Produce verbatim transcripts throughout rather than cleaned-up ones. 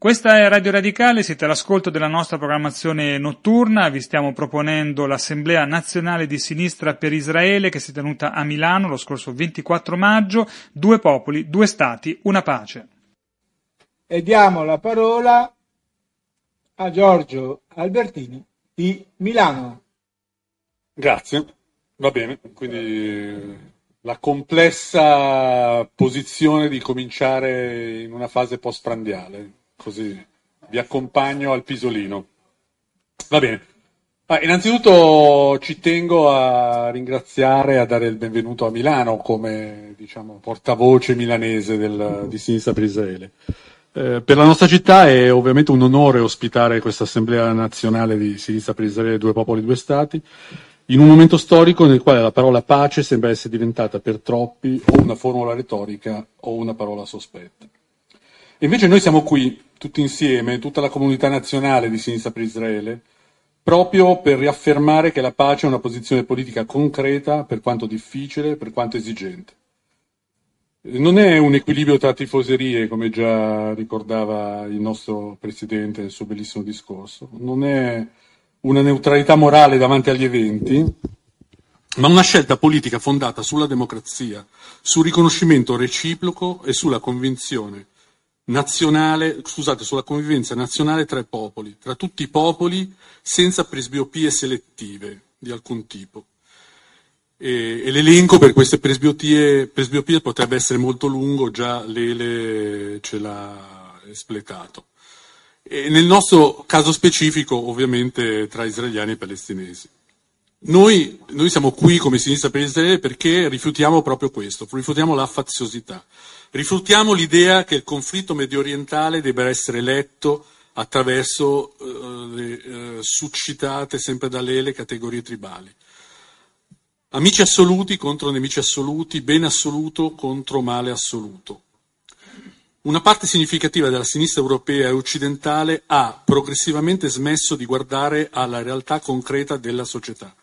Questa è Radio Radicale, siete all'ascolto della nostra programmazione notturna, vi stiamo proponendo l'Assemblea Nazionale di Sinistra per Israele che si è tenuta a Milano lo scorso ventiquattro maggio, due popoli, due stati, una pace. E diamo la parola a Giorgio Albertini di Milano. Grazie, va bene, quindi la complessa posizione di cominciare in una fase postprandiale. Così vi accompagno al pisolino. Va bene. Ah, innanzitutto ci tengo a ringraziare e a dare il benvenuto a Milano come, diciamo, portavoce milanese del, di Sinistra per Israele. Eh, per la nostra città è ovviamente un onore ospitare questa Assemblea Nazionale di Sinistra per Israele, due popoli, due stati, in un momento storico nel quale la parola pace sembra essere diventata per troppi o una formula retorica o una parola sospetta. Invece noi siamo qui, tutti insieme, tutta la comunità nazionale di Sinistra per Israele, proprio per riaffermare che la pace è una posizione politica concreta, per quanto difficile, per quanto esigente. Non è un equilibrio tra tifoserie, come già ricordava il nostro Presidente nel suo bellissimo discorso, non è una neutralità morale davanti agli eventi, ma una scelta politica fondata sulla democrazia, sul riconoscimento reciproco e sulla convinzione nazionale, scusate, sulla convivenza nazionale tra i popoli, tra tutti i popoli, senza presbiopie selettive di alcun tipo. E, e l'elenco per queste presbiopie, presbiopie potrebbe essere molto lungo, già Lele ce l'ha espletato. E nel nostro caso specifico, ovviamente, tra israeliani e palestinesi. Noi, noi siamo qui come Sinistra per Israele perché rifiutiamo proprio questo, rifiutiamo la faziosità. Rifiutiamo l'idea che il conflitto mediorientale debba essere letto attraverso eh, le eh, suscitate sempre da lei le categorie tribali. Amici assoluti contro nemici assoluti, bene assoluto contro male assoluto. Una parte significativa della sinistra europea e occidentale ha progressivamente smesso di guardare alla realtà concreta della società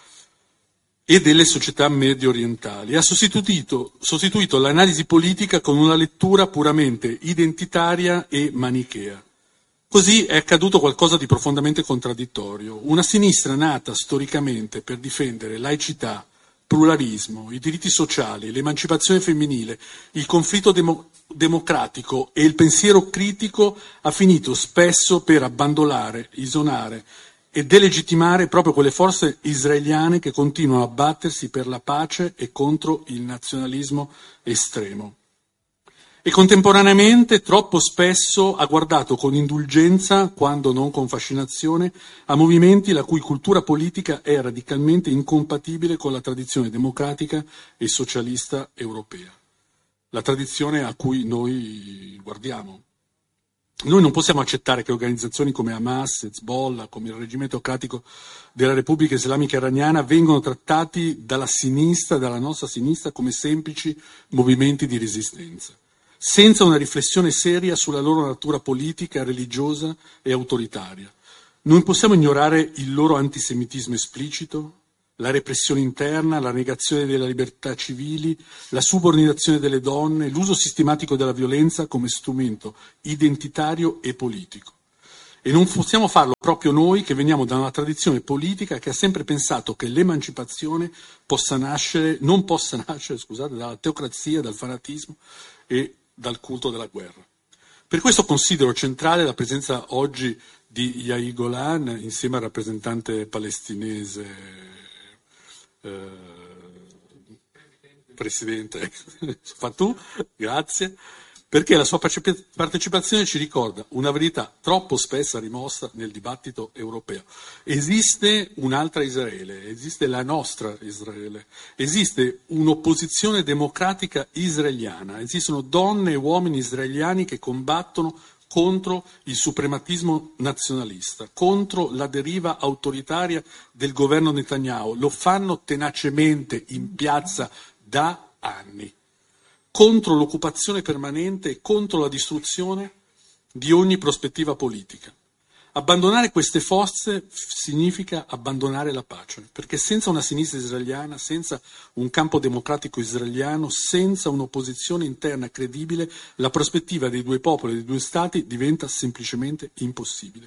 e delle società medio orientali. Ha sostituito, sostituito l'analisi politica con una lettura puramente identitaria e manichea. Così è accaduto qualcosa di profondamente contraddittorio. Una sinistra nata storicamente per difendere laicità, pluralismo, i diritti sociali, l'emancipazione femminile, il conflitto demo- democratico e il pensiero critico ha finito spesso per abbandonare, isolare e delegittimare proprio quelle forze israeliane che continuano a battersi per la pace e contro il nazionalismo estremo. E contemporaneamente troppo spesso ha guardato con indulgenza, quando non con fascinazione, a movimenti la cui cultura politica è radicalmente incompatibile con la tradizione democratica e socialista europea, la tradizione a cui noi guardiamo. Noi non possiamo accettare che organizzazioni come Hamas, Hezbollah, come il regime teocratico della Repubblica Islamica Iraniana vengano trattati dalla sinistra, dalla nostra sinistra, come semplici movimenti di resistenza, senza una riflessione seria sulla loro natura politica, religiosa e autoritaria. Non possiamo ignorare il loro antisemitismo esplicito, la repressione interna, la negazione delle libertà civili, la subordinazione delle donne, l'uso sistematico della violenza come strumento identitario e politico. E non possiamo farlo proprio noi che veniamo da una tradizione politica che ha sempre pensato che l'emancipazione possa nascere, non possa nascere, scusate, dalla teocrazia, dal fanatismo e dal culto della guerra. Per questo considero centrale la presenza oggi di Yair Golan insieme al rappresentante palestinese eh, Presidente Fatou, grazie, perché la sua partecipazione ci ricorda una verità troppo spesso rimossa nel dibattito europeo. Esiste un'altra Israele, esiste la nostra Israele, esiste un'opposizione democratica israeliana, esistono donne e uomini israeliani che combattono contro il suprematismo nazionalista, contro la deriva autoritaria del governo Netanyahu. Lo fanno tenacemente in piazza da anni, contro l'occupazione permanente e contro la distruzione di ogni prospettiva politica. Abbandonare queste forze significa abbandonare la pace, perché senza una sinistra israeliana, senza un campo democratico israeliano, senza un'opposizione interna credibile, la prospettiva dei due popoli e dei due stati diventa semplicemente impossibile.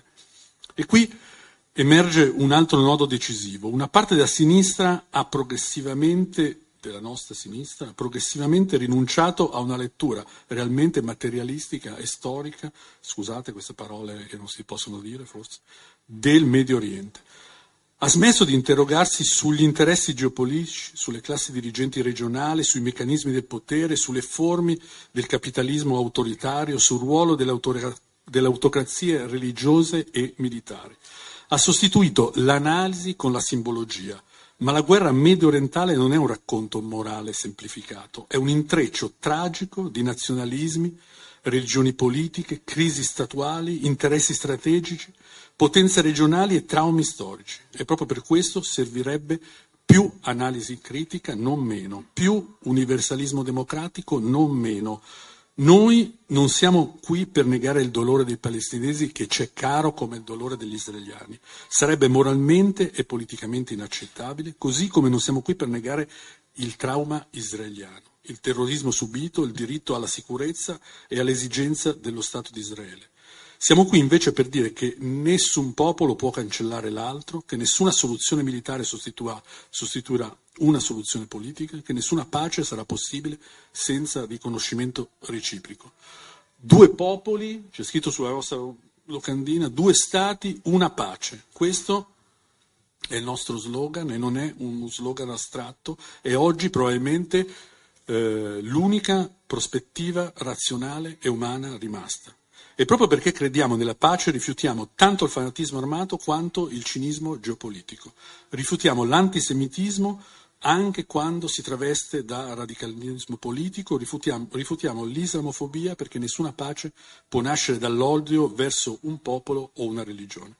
E qui emerge un altro nodo decisivo. Una parte della sinistra ha progressivamente, della nostra sinistra, ha progressivamente rinunciato a una lettura realmente materialistica e storica, scusate queste parole che non si possono dire forse, del Medio Oriente. Ha smesso di interrogarsi sugli interessi geopolitici, sulle classi dirigenti regionali, sui meccanismi del potere, sulle forme del capitalismo autoritario, sul ruolo delle autocrazie religiose e militari. Ha sostituito l'analisi con la simbologia. Ma la guerra medio-orientale non è un racconto morale semplificato, è un intreccio tragico di nazionalismi, religioni politiche, crisi statuali, interessi strategici, potenze regionali e traumi storici. E proprio per questo servirebbe più analisi critica, non meno, più universalismo democratico, non meno. Noi non siamo qui per negare il dolore dei palestinesi, che c'è caro come il dolore degli israeliani. Sarebbe moralmente e politicamente inaccettabile, così come non siamo qui per negare il trauma israeliano, il terrorismo subito, il diritto alla sicurezza e all'esigenza dello Stato di Israele. Siamo qui invece per dire che nessun popolo può cancellare l'altro, che nessuna soluzione militare sostitua, sostituirà una soluzione politica, che nessuna pace sarà possibile senza riconoscimento reciproco. Due popoli, c'è scritto sulla vostra locandina, due stati, una pace. Questo è il nostro slogan e non è uno slogan astratto, è oggi probabilmente eh, l'unica prospettiva razionale e umana rimasta. E proprio perché crediamo nella pace rifiutiamo tanto il fanatismo armato quanto il cinismo geopolitico. Rifiutiamo l'antisemitismo anche quando si traveste da radicalismo politico, rifiutiamo, rifiutiamo l'islamofobia perché nessuna pace può nascere dall'odio verso un popolo o una religione.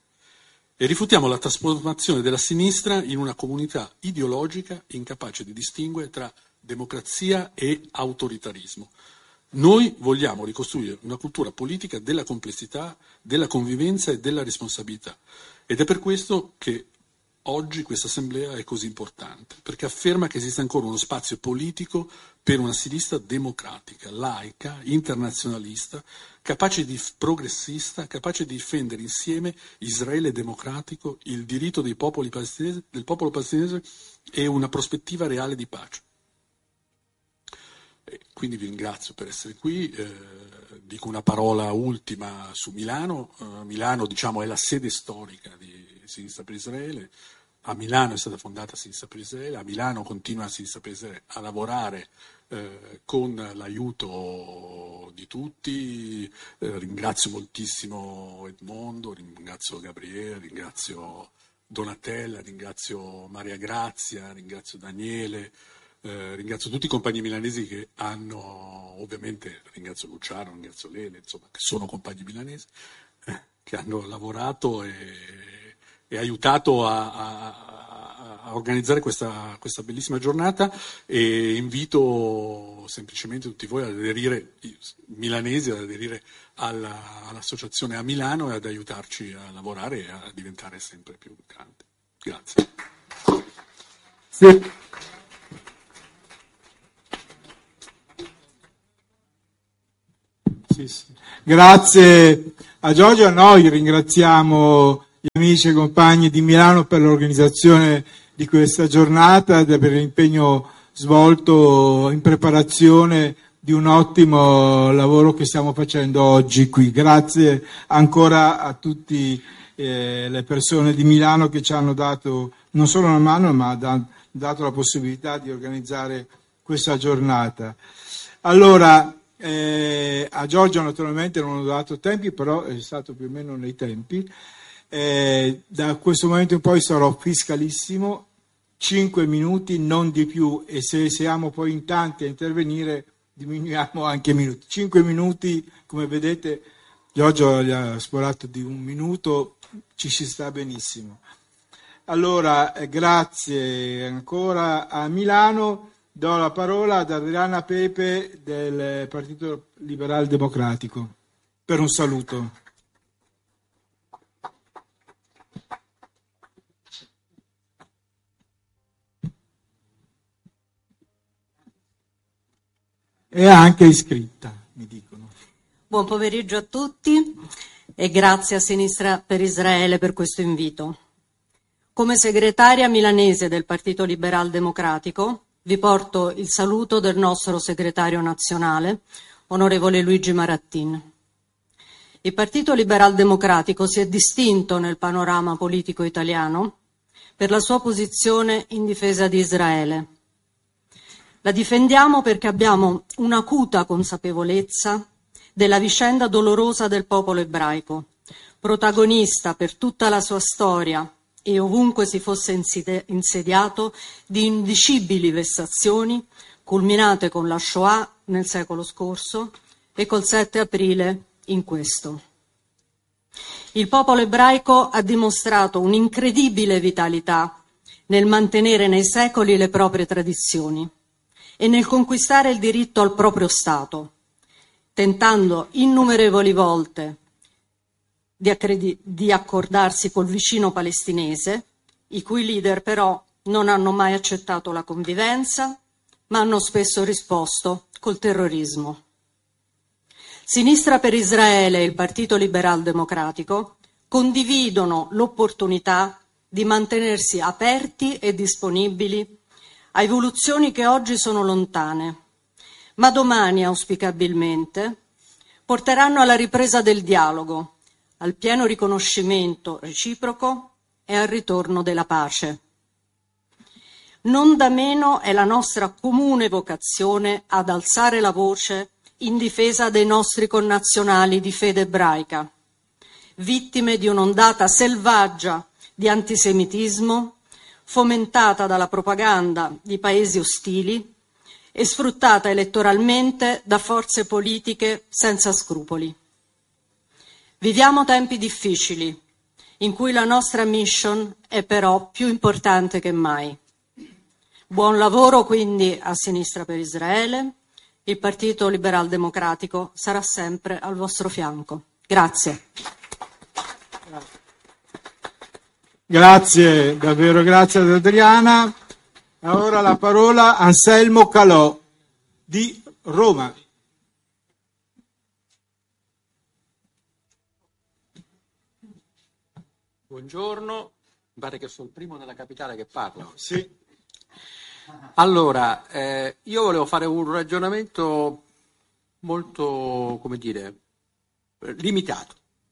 E rifiutiamo la trasformazione della sinistra in una comunità ideologica incapace di distinguere tra democrazia e autoritarismo. Noi vogliamo ricostruire una cultura politica della complessità, della convivenza e della responsabilità. Ed è per questo che oggi questa assemblea è così importante, perché afferma che esiste ancora uno spazio politico per una sinistra democratica, laica, internazionalista, capace di progressista, capace di difendere insieme Israele democratico, il diritto dei popoli palestinesi, del popolo palestinese e una prospettiva reale di pace. E quindi vi ringrazio per essere qui, eh, dico una parola ultima su Milano. Uh, Milano, diciamo, è la sede storica di Sinistra per Israele. A Milano è stata fondata Sinistra per Israele, a Milano continua Sinistra per Israele a lavorare eh, con l'aiuto di tutti. Eh, ringrazio moltissimo Edmondo, ringrazio Gabriele, ringrazio Donatella, ringrazio Maria Grazia, ringrazio Daniele. Eh, ringrazio tutti i compagni milanesi che hanno, ovviamente ringrazio Luciano, ringrazio Lele, insomma, che sono compagni milanesi, eh, che hanno lavorato e, e aiutato a, a, a organizzare questa, questa bellissima giornata, e invito semplicemente tutti voi ad aderire, milanesi, ad aderire alla, all'associazione a Milano e ad aiutarci a lavorare e a diventare sempre più grande. Grazie. Sì. Sì, sì. Grazie a Giorgio, noi ringraziamo gli amici e compagni di Milano per l'organizzazione di questa giornata e per l'impegno svolto in preparazione di un ottimo lavoro che stiamo facendo oggi qui. Grazie ancora a tutte eh, le persone di Milano che ci hanno dato non solo una mano, ma da, dato la possibilità di organizzare questa giornata. Allora, Eh, a Giorgio naturalmente non ho dato tempi, però è stato più o meno nei tempi. Eh, da questo momento in poi sarò fiscalissimo, cinque minuti, non di più, e se siamo poi in tanti a intervenire diminuiamo anche minuti. cinque minuti, come vedete, Giorgio gli ha sporato di un minuto, ci si sta benissimo. Allora, eh, grazie ancora a Milano. Do la parola ad Adriana Pepe del Partito Liberal Democratico per un saluto. è anche iscritta, mi dicono. Buon pomeriggio a tutti e grazie a Sinistra per Israele per questo invito. Come segretaria milanese del Partito Liberal Democratico vi porto il saluto del nostro segretario nazionale, onorevole Luigi Marattin. Il Partito Liberal Democratico si è distinto nel panorama politico italiano per la sua posizione in difesa di Israele. La difendiamo perché abbiamo un'acuta consapevolezza della vicenda dolorosa del popolo ebraico, protagonista per tutta la sua storia e ovunque si fosse insediato di indicibili vessazioni, culminate con la Shoah nel secolo scorso e col sette aprile in questo. Il popolo ebraico ha dimostrato un'incredibile vitalità nel mantenere nei secoli le proprie tradizioni e nel conquistare il diritto al proprio Stato, tentando innumerevoli volte di, accredi- di accordarsi col vicino palestinese, i cui leader però non hanno mai accettato la convivenza, ma hanno spesso risposto col terrorismo. Sinistra per Israele e il Partito Liberal Democratico condividono l'opportunità di mantenersi aperti e disponibili a evoluzioni che oggi sono lontane, ma domani, auspicabilmente, porteranno alla ripresa del dialogo, al pieno riconoscimento reciproco e al ritorno della pace. Non da meno è la nostra comune vocazione ad alzare la voce in difesa dei nostri connazionali di fede ebraica, vittime di un'ondata selvaggia di antisemitismo fomentata dalla propaganda di paesi ostili e sfruttata elettoralmente da forze politiche senza scrupoli. Viviamo tempi difficili, in cui la nostra mission è però più importante che mai. Buon lavoro quindi a Sinistra per Israele, il Partito Liberal Democratico sarà sempre al vostro fianco. Grazie. Grazie, davvero grazie ad Adriana. Ora la parola a Anselmo Calò di Roma. Buongiorno, mi pare che sono il primo della capitale che parla. Sì. Allora, eh, io volevo fare un ragionamento molto, come dire, limitato.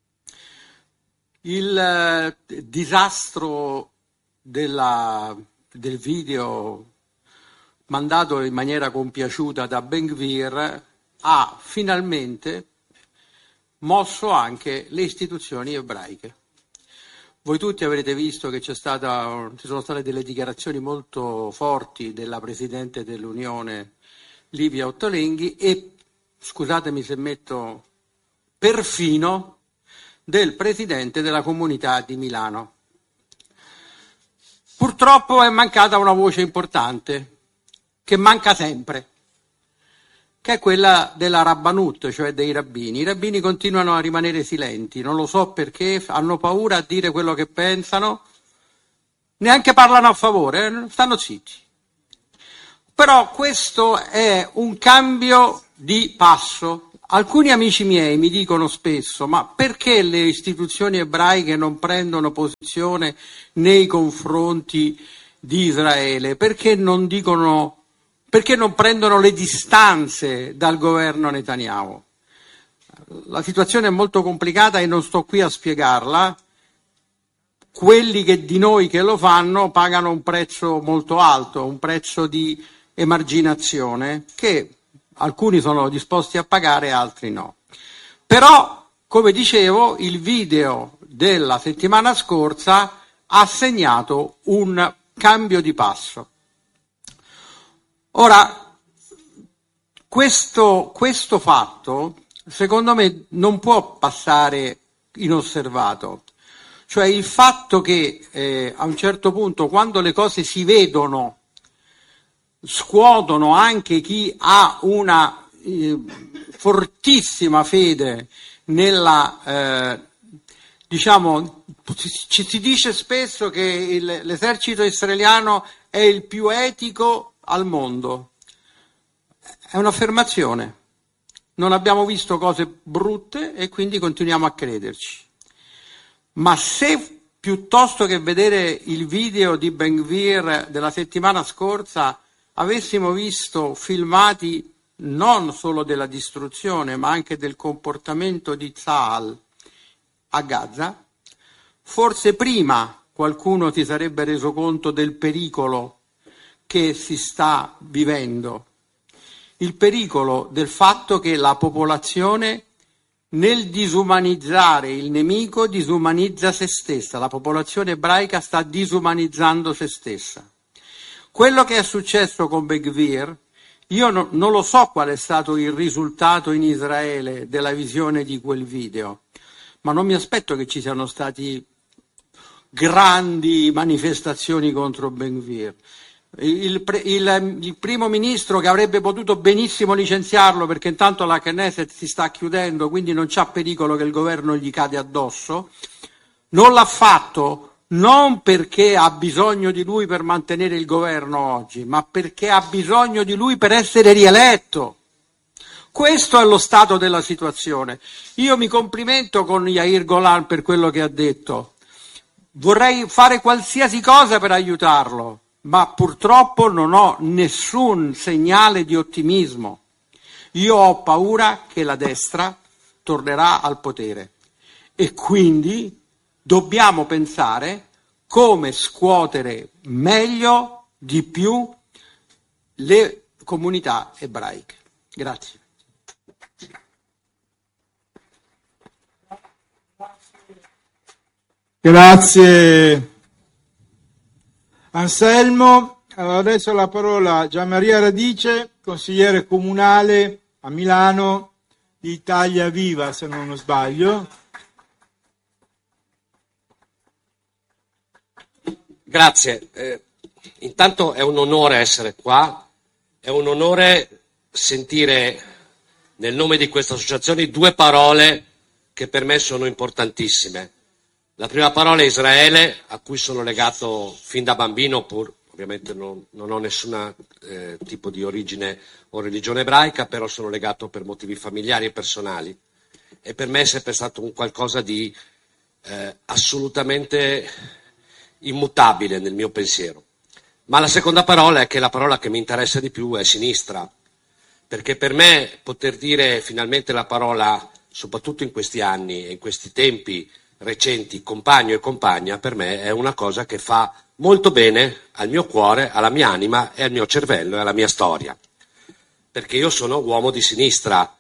Il eh, disastro della, del video mandato in maniera compiaciuta da Ben Gvir ha finalmente mosso anche le istituzioni ebraiche. Voi tutti avrete visto che c'è stata, ci sono state delle dichiarazioni molto forti della Presidente dell'Unione Livia Ottolenghi e, scusatemi se metto, perfino del Presidente della Comunità di Milano. Purtroppo è mancata una voce importante, che manca sempre, che è quella della Rabbanut, cioè dei rabbini. I rabbini continuano a rimanere silenti, non lo so perché, hanno paura a dire quello che pensano, neanche parlano a favore, eh? Stanno zitti. Però questo è un cambio di passo. Alcuni amici miei mi dicono spesso, ma perché le istituzioni ebraiche non prendono posizione nei confronti di Israele? Perché non dicono, perché non prendono le distanze dal governo Netanyahu? La situazione è molto complicata e non sto qui a spiegarla. Quelli che di noi che lo fanno pagano un prezzo molto alto, un prezzo di emarginazione che alcuni sono disposti a pagare, altri no. Però, come dicevo, il video della settimana scorsa ha segnato un cambio di passo. Ora, questo, questo fatto, secondo me, non può passare inosservato. Cioè il fatto che eh, a un certo punto, quando le cose si vedono, scuotono anche chi ha una eh, fortissima fede nella, eh, diciamo, ci si dice spesso che il, l'esercito israeliano è il più etico al mondo. è un'affermazione. Non abbiamo visto cose brutte e quindi continuiamo a crederci. Ma se piuttosto che vedere il video di Ben Gvir della settimana scorsa avessimo visto filmati non solo della distruzione ma anche del comportamento di Tzahal a Gaza, forse prima qualcuno si sarebbe reso conto del pericolo che si sta vivendo, il pericolo del fatto che la popolazione nel disumanizzare il nemico disumanizza se stessa, la popolazione ebraica sta disumanizzando se stessa. Quello che è successo con Ben Gvir, io no, non lo so qual è stato il risultato in Israele della visione di quel video, ma non mi aspetto che ci siano stati grandi manifestazioni contro Ben Gvir. Il, il, il primo ministro, che avrebbe potuto benissimo licenziarlo perché intanto la Knesset si sta chiudendo, quindi non c'è pericolo che il governo gli cade addosso, non l'ha fatto non perché ha bisogno di lui per mantenere il governo oggi, ma perché ha bisogno di lui per essere rieletto. Questo è lo stato della situazione. Io mi complimento con Yair Golan per quello che ha detto, vorrei fare qualsiasi cosa per aiutarlo, ma purtroppo non ho nessun segnale di ottimismo. Io ho paura che la destra tornerà al potere e quindi dobbiamo pensare come scuotere meglio, di più, le comunità ebraiche. Grazie. Grazie Anselmo. Allora, adesso la parola a Gianmaria Radice, consigliere comunale a Milano di Italia Viva, se non sbaglio. Grazie. Eh, intanto è un onore essere qua, è un onore sentire nel nome di questa associazione due parole che per me sono importantissime. La prima parola è Israele, a cui sono legato fin da bambino, pur ovviamente non, non ho nessun eh, tipo di origine o religione ebraica, però sono legato per motivi familiari e personali. E per me è sempre stato un qualcosa di eh, assolutamente immutabile nel mio pensiero. Ma la seconda parola è che la parola che mi interessa di più è sinistra, perché per me poter dire finalmente la parola, soprattutto in questi anni e in questi tempi recenti, compagno e compagna, per me è una cosa che fa molto bene al mio cuore, alla mia anima e al mio cervello e alla mia storia. Perché io sono uomo di sinistra,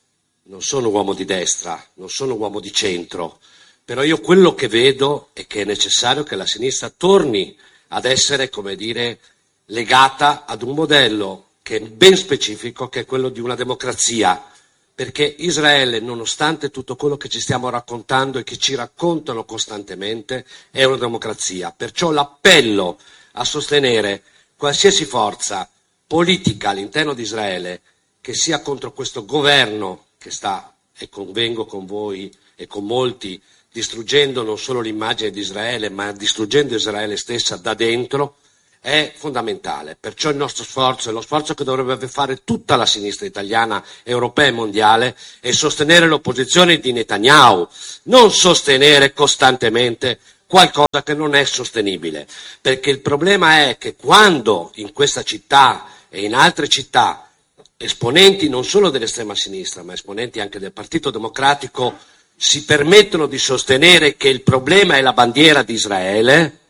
non sono uomo di destra, non sono uomo di centro, però io quello che vedo è che è necessario che la sinistra torni ad essere, come dire, legata ad un modello che è ben specifico, che è quello di una democrazia. Perché Israele, nonostante tutto quello che ci stiamo raccontando e che ci raccontano costantemente, è una democrazia. Perciò l'appello a sostenere qualsiasi forza politica all'interno di Israele che sia contro questo governo che sta, e convengo con voi e con molti, distruggendo non solo l'immagine di Israele, ma distruggendo Israele stessa da dentro, è fondamentale. Perciò il nostro sforzo, e lo sforzo che dovrebbe fare tutta la sinistra italiana, europea e mondiale, è sostenere l'opposizione di Netanyahu, non sostenere costantemente qualcosa che non è sostenibile. Perché il problema è che quando in questa città e in altre città esponenti non solo dell'estrema sinistra, ma esponenti anche del Partito Democratico si permettono di sostenere che il problema è la bandiera di Israele,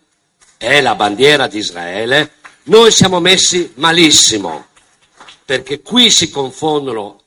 è la bandiera di Israele, noi siamo messi malissimo, perché qui si confondono,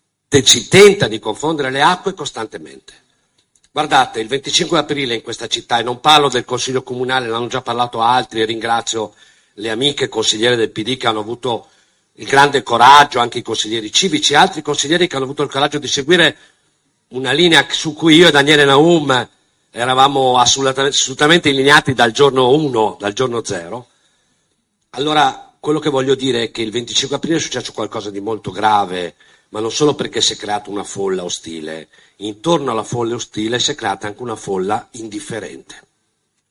si tenta di confondere le acque costantemente. Guardate, il venticinque aprile in questa città, e non parlo del Consiglio Comunale, ne hanno già parlato altri, e ringrazio le amiche consigliere del P D che hanno avuto il grande coraggio, anche i consiglieri civici, altri consiglieri che hanno avuto il coraggio di seguire una linea su cui io e Daniele Naum eravamo assolutamente allineati dal giorno uno, dal giorno zero. Allora, quello che voglio dire è che il venticinque aprile è successo qualcosa di molto grave, ma non solo perché si è creata una folla ostile. Intorno alla folla ostile si è creata anche una folla indifferente.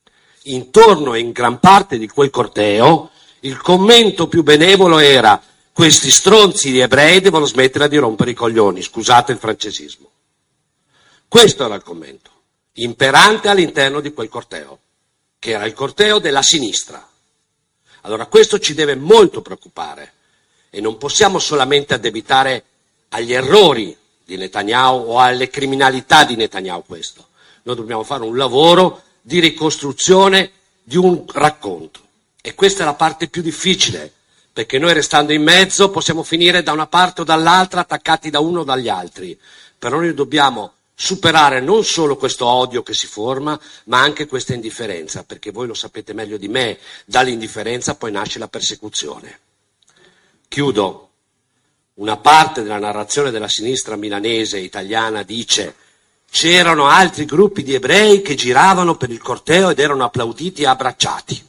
Intorno e in gran parte di quel corteo il commento più benevolo era: questi stronzi di ebrei devono smettere di rompere i coglioni, scusate il francesismo. Questo era il commento, imperante all'interno di quel corteo, che era il corteo della sinistra. Allora questo ci deve molto preoccupare e non possiamo solamente addebitare agli errori di Netanyahu o alle criminalità di Netanyahu questo. Noi dobbiamo fare un lavoro di ricostruzione di un racconto e questa è la parte più difficile, perché noi restando in mezzo possiamo finire da una parte o dall'altra attaccati da uno o dagli altri, però noi dobbiamo superare non solo questo odio che si forma, ma anche questa indifferenza, perché voi lo sapete meglio di me, dall'indifferenza poi nasce la persecuzione. Chiudo. Una parte della narrazione della sinistra milanese italiana dice: c'erano altri gruppi di ebrei che giravano per il corteo ed erano applauditi e abbracciati.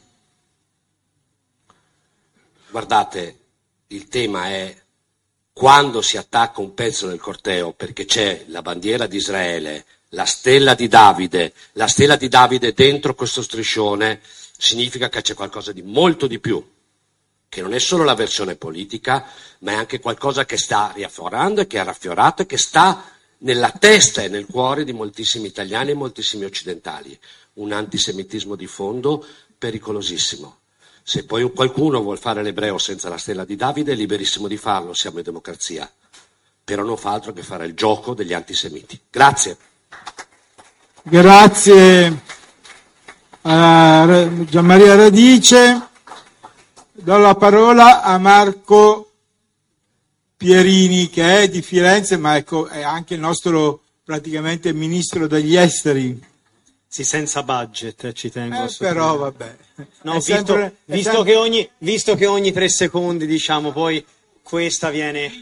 Guardate, il tema è quando si attacca un pezzo del corteo perché c'è la bandiera di Israele, la stella di Davide, la stella di Davide dentro questo striscione, significa che c'è qualcosa di molto di più, che non è solo la versione politica, ma è anche qualcosa che sta riaffiorando e che ha raffiorato e che sta nella testa e nel cuore di moltissimi italiani e moltissimi occidentali. Un antisemitismo di fondo pericolosissimo. Se poi qualcuno vuol fare l'ebreo senza la stella di Davide è liberissimo di farlo, siamo in democrazia, però non fa altro che fare il gioco degli antisemiti. Grazie. Grazie a Gianmaria Radice. Do la parola a Marco Pierini, che è di Firenze, ma ecco, è anche il nostro praticamente ministro degli esteri. Sì, senza budget, ci tengo. Eh, però vabbè. No, È visto, sempre- è visto, sempre- che ogni, visto che ogni tre secondi, diciamo, poi questa viene...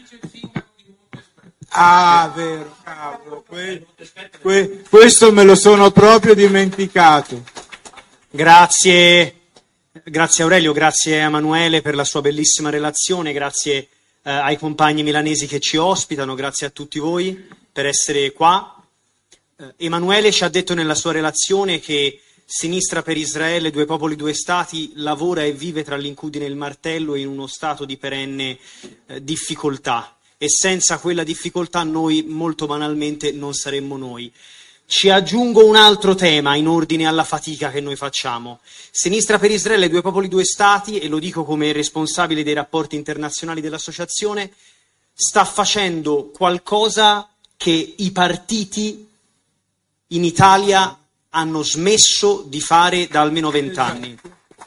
Ah, vero, cavolo, que- que- questo me lo sono proprio dimenticato. Grazie, grazie Aurelio, grazie Emanuele per la sua bellissima relazione, grazie eh, ai compagni milanesi che ci ospitano, grazie a tutti voi per essere qua. Eh, Emanuele ci ha detto nella sua relazione che Sinistra per Israele, due popoli, due stati, lavora e vive tra l'incudine e il martello in uno stato di perenne eh, difficoltà, e senza quella difficoltà noi molto banalmente non saremmo noi. Ci aggiungo un altro tema in ordine alla fatica che noi facciamo. Sinistra per Israele, due popoli, due stati, e lo dico come responsabile dei rapporti internazionali dell'associazione, sta facendo qualcosa che i partiti in Italia hanno smesso di fare da almeno vent'anni.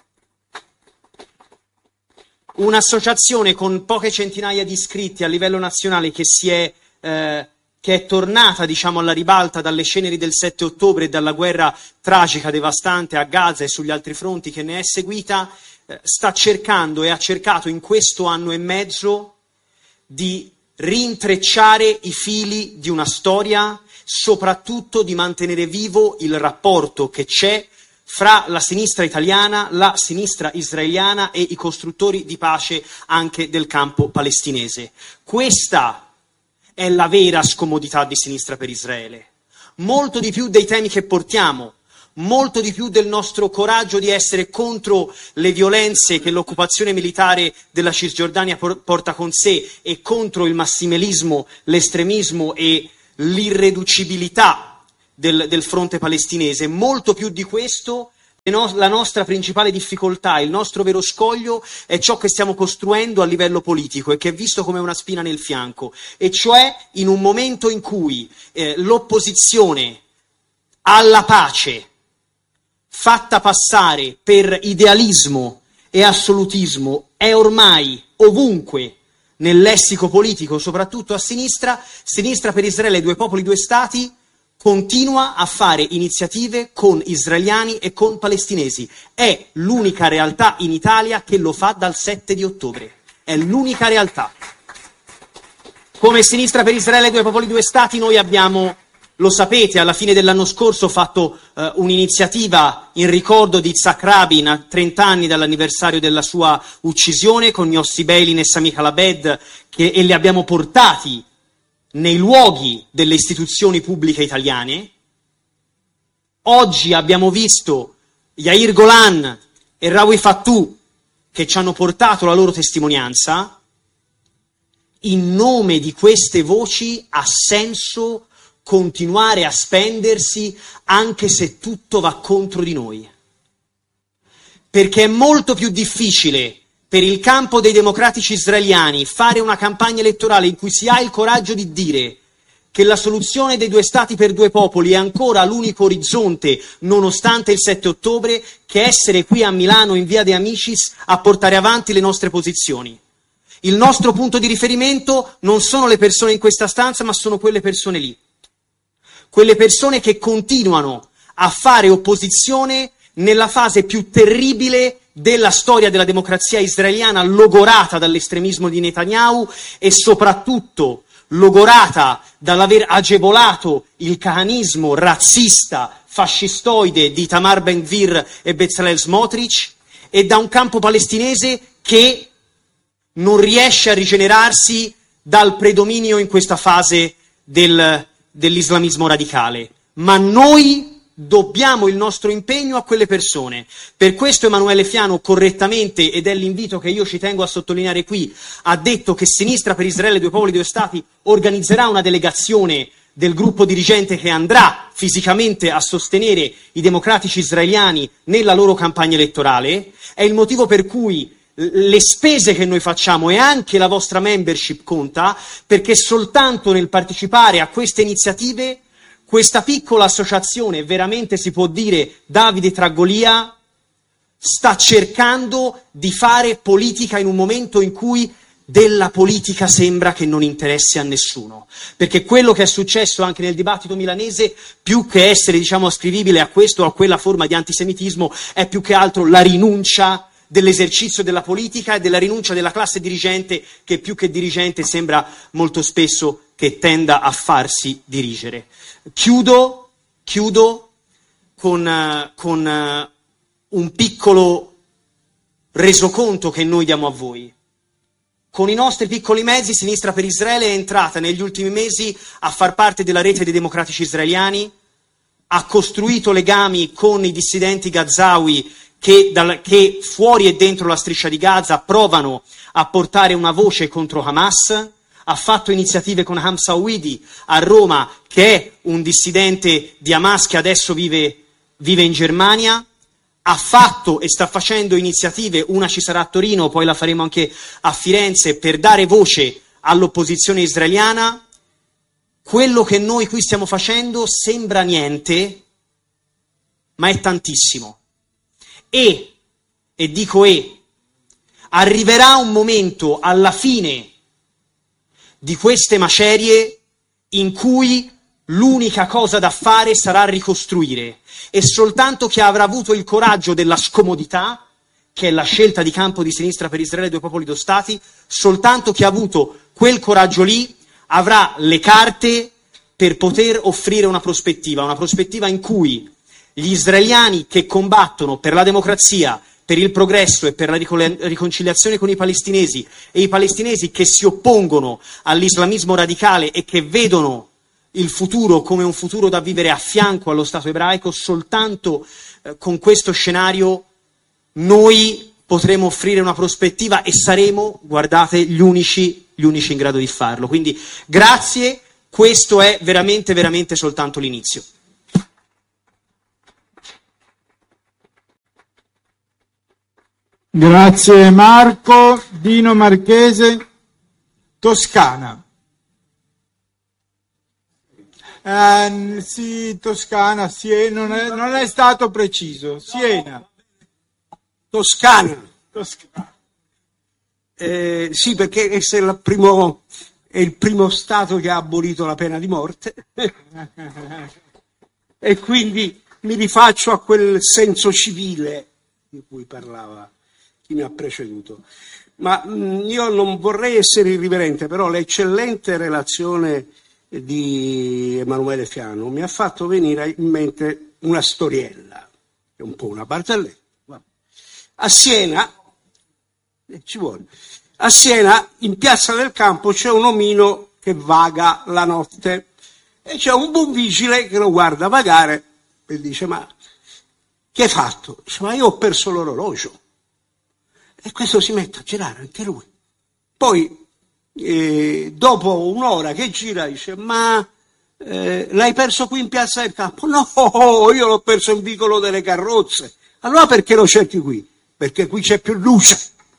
Un'associazione con poche centinaia di iscritti a livello nazionale che si è, eh, che è tornata, diciamo, alla ribalta dalle ceneri del sette ottobre e dalla guerra tragica, devastante a Gaza e sugli altri fronti che ne è seguita, eh, sta cercando e ha cercato in questo anno e mezzo di rintrecciare i fili di una storia, soprattutto di mantenere vivo il rapporto che c'è fra la sinistra italiana, la sinistra israeliana e i costruttori di pace anche del campo palestinese. Questa è la vera scomodità di Sinistra per Israele. Molto di più dei temi che portiamo, molto di più del nostro coraggio di essere contro le violenze che l'occupazione militare della Cisgiordania por- porta con sé e contro il massimelismo, l'estremismo e l'irreducibilità del, del fronte palestinese. Molto più di questo, no, la nostra principale difficoltà, il nostro vero scoglio è ciò che stiamo costruendo a livello politico e che è visto come una spina nel fianco, e cioè in un momento in cui eh, l'opposizione alla pace, fatta passare per idealismo e assolutismo, è ormai ovunque nel lessico politico, soprattutto a sinistra. Sinistra per Israele, due popoli, due stati, continua a fare iniziative con israeliani e con palestinesi. È l'unica realtà in Italia che lo fa dal sette di ottobre. È l'unica realtà. Come Sinistra per Israele, due popoli, due stati, noi abbiamo, lo sapete, alla fine dell'anno scorso fatto eh, un'iniziativa in ricordo di Yitzhak Rabin a trenta anni dall'anniversario della sua uccisione con Yossi Beilin e Sami Kalabed, che, e li abbiamo portati nei luoghi delle istituzioni pubbliche italiane. Oggi abbiamo visto Yair Golan e Rawi Fattù che ci hanno portato la loro testimonianza. in nome di queste voci ha senso continuare a spendersi anche se tutto va contro di noi. Perché è molto più difficile per il campo dei democratici israeliani fare una campagna elettorale in cui si ha il coraggio di dire che la soluzione dei due stati per due popoli è ancora l'unico orizzonte nonostante il sette ottobre, che essere qui a Milano in via De Amicis a portare avanti le nostre posizioni. Il nostro punto di riferimento non sono le persone in questa stanza, ma sono quelle persone lì. Quelle persone che continuano a fare opposizione nella fase più terribile della storia della democrazia israeliana, logorata dall'estremismo di Netanyahu e soprattutto logorata dall'aver agevolato il cahanismo razzista, fascistoide di Itamar Ben Gvir e Bezalel Smotrich, e da un campo palestinese che non riesce a rigenerarsi dal predominio in questa fase del, dell'islamismo radicale. Ma noi dobbiamo il nostro impegno a quelle persone. Per questo Emanuele Fiano correttamente, ed è l'invito che io ci tengo a sottolineare qui, ha detto che Sinistra per Israele, due popoli, due stati organizzerà una delegazione del gruppo dirigente che andrà fisicamente a sostenere i democratici israeliani nella loro campagna elettorale. È il motivo per cui le spese che noi facciamo e anche la vostra membership conta, perché soltanto nel partecipare a queste iniziative questa piccola associazione, veramente si può dire Davide tra Golia, sta cercando di fare politica in un momento in cui della politica sembra che non interessi a nessuno. Perché quello che è successo anche nel dibattito milanese, più che essere, diciamo, ascrivibile a questo o a quella forma di antisemitismo, è più che altro la rinuncia dell'esercizio della politica e della rinuncia della classe dirigente, che più che dirigente sembra molto spesso che tenda a farsi dirigere. Chiudo, chiudo con, uh, con uh, un piccolo resoconto che noi diamo a voi. Con i nostri piccoli mezzi, Sinistra per Israele è entrata negli ultimi mesi a far parte della rete dei democratici israeliani, ha costruito legami con i dissidenti gazawi che, dal, che fuori e dentro la striscia di Gaza provano a portare una voce contro Hamas, ha fatto iniziative con Hamza Ouidi a Roma, che è un dissidente di Hamas che adesso vive, vive in Germania, ha fatto e sta facendo iniziative, una ci sarà a Torino, poi la faremo anche a Firenze, per dare voce all'opposizione israeliana. Quello che noi qui stiamo facendo sembra niente, ma è tantissimo. E, e dico e, arriverà un momento alla fine di queste macerie in cui l'unica cosa da fare sarà ricostruire, e soltanto chi avrà avuto il coraggio della scomodità, che è la scelta di campo di Sinistra per Israele, due popoli, due stati, soltanto chi ha avuto quel coraggio lì avrà le carte per poter offrire una prospettiva, una prospettiva in cui gli israeliani che combattono per la democrazia, per il progresso e per la riconciliazione con i palestinesi, e i palestinesi che si oppongono all'islamismo radicale e che vedono il futuro come un futuro da vivere a fianco allo Stato ebraico, soltanto eh, con questo scenario noi potremo offrire una prospettiva e saremo, guardate, gli unici, gli unici in grado di farlo. Quindi grazie, questo è veramente, veramente soltanto l'inizio. Grazie Marco. Dino Marchese, Toscana. Eh, sì, Toscana, Siena, non è, non è stato preciso. Siena. Toscana. Toscana. Eh, sì, perché è il, primo, è il primo Stato che ha abolito la pena di morte e quindi mi rifaccio a quel senso civile di cui parlava chi mi ha preceduto. Ma mh, io non vorrei essere irriverente, però l'eccellente relazione di Emanuele Fiano mi ha fatto venire in mente una storiella, è un po' una barzelletta. A Siena, eh, ci vuole, a Siena, in Piazza del Campo, c'è un omino che vaga la notte e c'è un buon vigile che lo guarda vagare e dice: ma che hai fatto? Dice: ma io ho perso l'orologio. E questo si mette a girare anche lui. Poi e dopo un'ora che gira dice: ma eh, l'hai perso qui in Piazza del Campo? No, io l'ho perso in Vicolo delle Carrozze. Allora perché lo cerchi qui? Perché qui c'è più luce.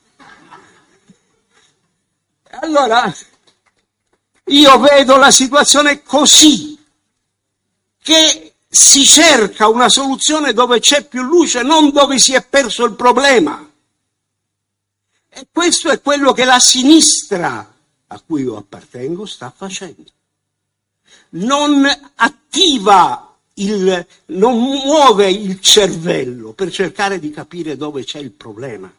Allora io vedo la situazione così, che si cerca una soluzione dove c'è più luce, non dove si è perso il problema. E questo è quello che la sinistra, a cui io appartengo, sta facendo. Non attiva, il, non muove il cervello per cercare di capire dove c'è il problema.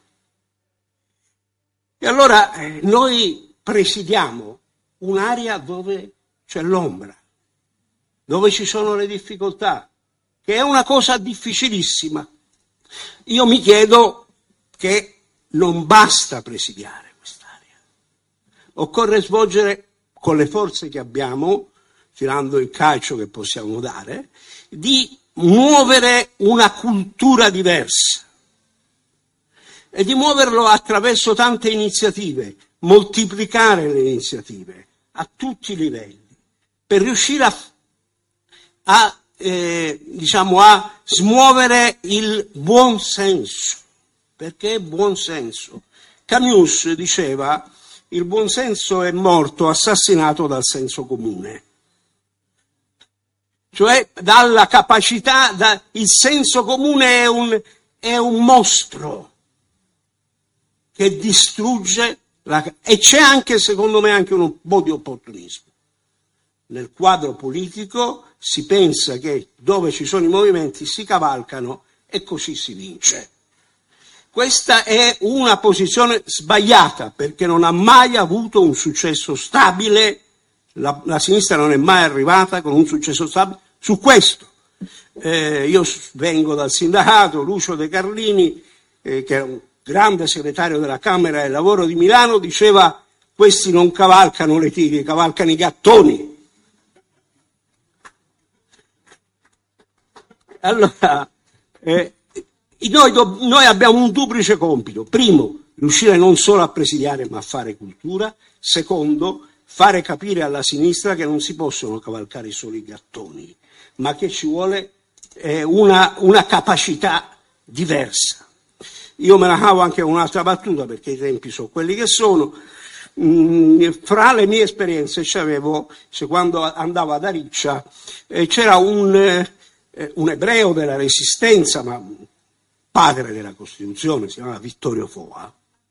E allora eh, noi presidiamo un'area dove c'è l'ombra, dove ci sono le difficoltà, che è una cosa difficilissima. Io mi chiedo che non basta presidiare quest'area. Occorre svolgere con le forze che abbiamo, tirando il calcio che possiamo dare, di muovere una cultura diversa e di muoverlo attraverso tante iniziative, moltiplicare le iniziative a tutti i livelli, per riuscire a, a, eh, diciamo, a smuovere il buon senso. Perché è buon senso. Camus diceva: il buon senso è morto assassinato dal senso comune. Cioè dalla capacità, da, il senso comune è un, è un mostro che distrugge la, e c'è anche, secondo me, anche un po' di opportunismo. Nel quadro politico si pensa che dove ci sono i movimenti si cavalcano e così si vince. Questa è una posizione sbagliata, perché non ha mai avuto un successo stabile, la, la sinistra non è mai arrivata con un successo stabile su questo. Eh, io vengo dal sindacato, Lucio De Carlini, eh, che era un grande segretario della Camera del Lavoro di Milano, diceva: questi non cavalcano le tigri, cavalcano i gattoni. Allora, eh, Noi, do, noi abbiamo un duplice compito. Primo, riuscire non solo a presidiare ma a fare cultura. Secondo, fare capire alla sinistra che non si possono cavalcare solo i gattoni, ma che ci vuole eh, una, una capacità diversa. Io me la cavo anche con un'altra battuta, perché i tempi sono quelli che sono. Mm, fra le mie esperienze c'avevo, cioè, quando andavo ad Ariccia, eh, c'era un, eh, un ebreo della Resistenza, ma padre della Costituzione, si chiamava Vittorio Foa,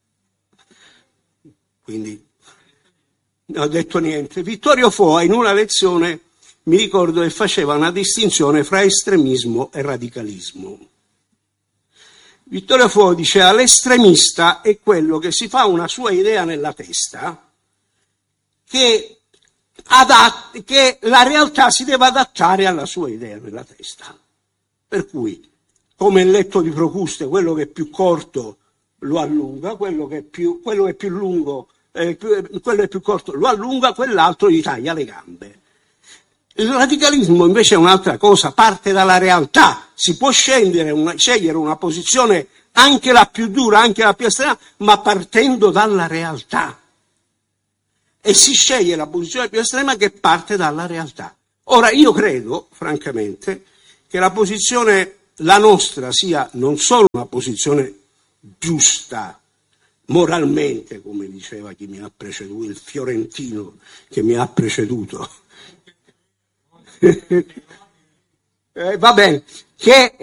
quindi non ho detto niente. Vittorio Foa in una lezione, mi ricordo che faceva una distinzione fra estremismo e radicalismo. Vittorio Foa diceva: l'estremista è quello che si fa una sua idea nella testa, che, adatt- che la realtà si deve adattare alla sua idea nella testa. Per cui, come il letto di Procuste, quello che è più corto lo allunga, quello che è più, quello che è più lungo, eh, più, quello che è più corto lo allunga, quell'altro gli taglia le gambe. Il radicalismo invece è un'altra cosa, parte dalla realtà. Si può scendere una, scegliere una posizione anche la più dura, anche la più estrema, ma partendo dalla realtà. E si sceglie la posizione più estrema che parte dalla realtà. Ora, io credo, francamente, che la posizione la nostra sia non solo una posizione giusta moralmente, come diceva chi mi ha preceduto, il fiorentino che mi ha preceduto, eh, va bene, che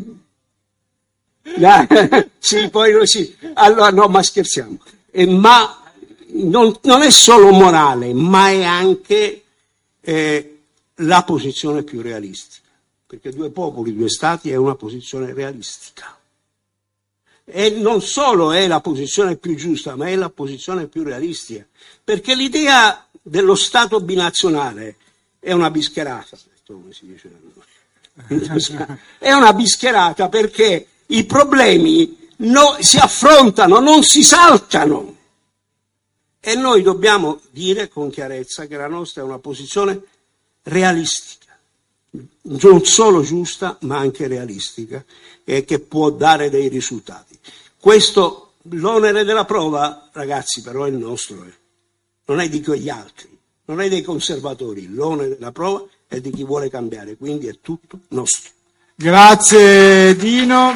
sì, poi sì, allora no, ma scherziamo, eh, ma non, non è solo morale, ma è anche eh, la posizione più realistica. Perché due popoli, due stati è una posizione realistica. E non solo è la posizione più giusta, ma è la posizione più realistica. Perché l'idea dello Stato binazionale è una bischerata, come si dice da noi. È una bischerata perché i problemi no, si affrontano, non si saltano. E noi dobbiamo dire con chiarezza che la nostra è una posizione realistica. Non solo giusta, ma anche realistica, e che può dare dei risultati. Questo, l'onere della prova, ragazzi, però è il nostro. Eh. non è di quegli altri, non è dei conservatori, l'onere della prova è di chi vuole cambiare, quindi è tutto nostro. Grazie Dino.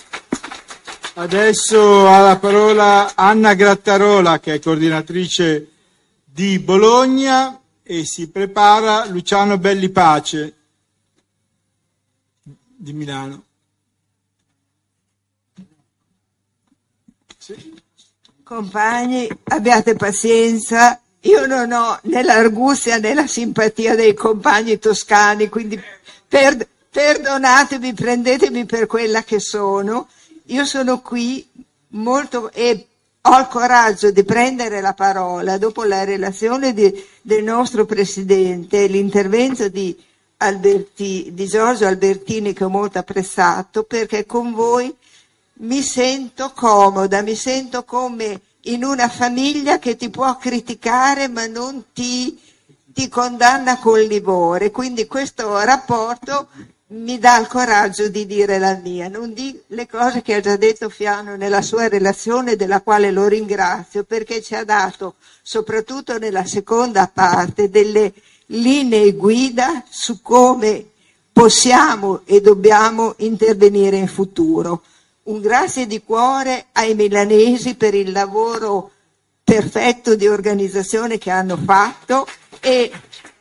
Adesso ha la parola Anna Grattarola, che è coordinatrice di Bologna, e si prepara Luciano Belli Pace di Milano. Sì. Compagni, abbiate pazienza, io non ho né l'arguzia né la simpatia dei compagni toscani, quindi per, perdonatemi, prendetemi per quella che sono. Io sono qui molto e ho il coraggio di prendere la parola dopo la relazione di, del nostro Presidente, l'intervento di, Alberti, di Giorgio Albertini, che ho molto apprezzato, perché con voi mi sento comoda, mi sento come in una famiglia che ti può criticare ma non ti, ti condanna col livore, quindi questo rapporto mi dà il coraggio di dire la mia, non di le cose che ha già detto Fiano nella sua relazione, della quale lo ringrazio, perché ci ha dato, soprattutto nella seconda parte, delle linee guida su come possiamo e dobbiamo intervenire in futuro. Un grazie di cuore ai milanesi per il lavoro perfetto di organizzazione che hanno fatto, e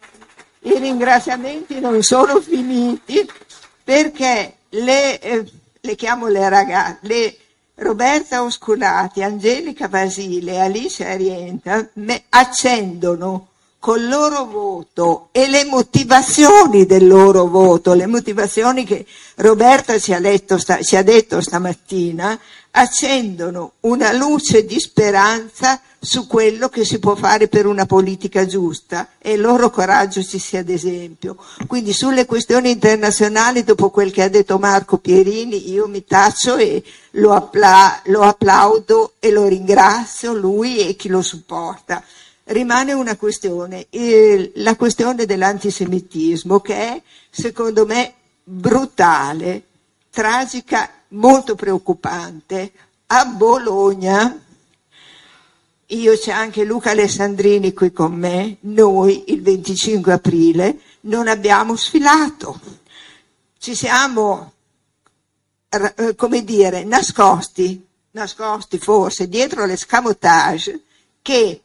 i ringraziamenti non sono finiti, perché le, eh, le chiamo le ragazze, le Roberta Osculati, Angelica Basile e Alice Arienta me accendono col loro voto e le motivazioni del loro voto, le motivazioni che Roberta ci ha, letto, sta, ci ha detto stamattina, accendono una luce di speranza su quello che si può fare per una politica giusta, e il loro coraggio ci sia d'esempio. Quindi sulle questioni internazionali, dopo quel che ha detto Marco Pierini, io mi taccio e lo, appla- lo applaudo e lo ringrazio, lui e chi lo supporta. Rimane una questione, eh, la questione dell'antisemitismo, che è secondo me brutale, tragica, molto preoccupante. A Bologna, io c'è anche Luca Alessandrini qui con me, noi il venticinque aprile non abbiamo sfilato, ci siamo, eh, come dire, nascosti, nascosti forse dietro l'escamotage che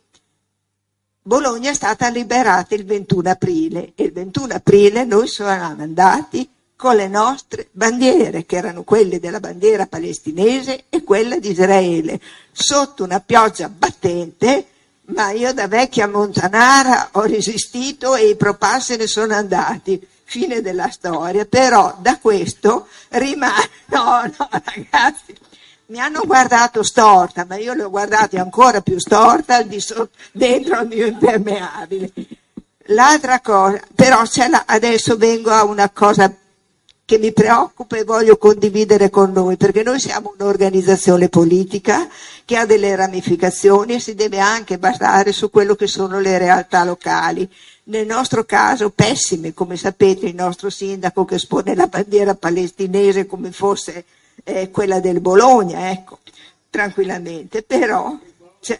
Bologna è stata liberata il ventuno aprile, e il ventuno aprile noi siamo andati con le nostre bandiere, che erano quelle della bandiera palestinese e quella di Israele, sotto una pioggia battente, ma io da vecchia montanara ho resistito e i propal se ne sono andati, fine della storia. Però da questo rimane, no, no ragazzi, mi hanno guardato storta, ma io li ho guardati ancora più storta al di sotto, dentro il mio impermeabile. L'altra cosa, però c'è la, adesso vengo a una cosa che mi preoccupa e voglio condividere con noi, perché noi siamo un'organizzazione politica che ha delle ramificazioni e si deve anche basare su quello che sono le realtà locali. Nel nostro caso pessime, come sapete, il nostro sindaco che espone la bandiera palestinese come fosse eh, quella del Bologna, ecco, tranquillamente, però cioè,